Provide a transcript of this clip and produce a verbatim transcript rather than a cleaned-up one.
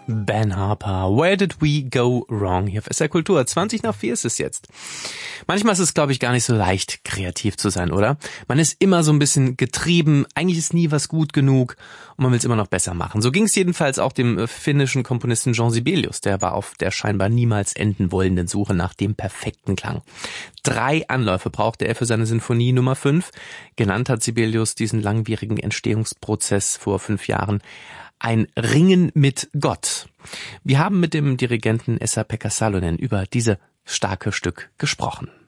Ben Harper, Where Did We Go Wrong? Hier auf S R Kultur. zwanzig nach vier ist es jetzt. Manchmal ist es, glaube ich, gar nicht so leicht, kreativ zu sein, oder? Man ist immer so ein bisschen getrieben, eigentlich ist nie was gut genug und man will es immer noch besser machen. So ging es jedenfalls auch dem finnischen Komponisten Jean Sibelius. Der war auf der scheinbar niemals enden wollenden Suche nach dem perfekten Klang. Drei Anläufe brauchte er für seine Sinfonie Nummer fünf. Genannt hat Sibelius diesen langwierigen Entstehungsprozess vor fünf Jahren ein Ringen mit Gott. Wir haben mit dem Dirigenten Esa-Pekka Salonen über dieses starke Stück gesprochen.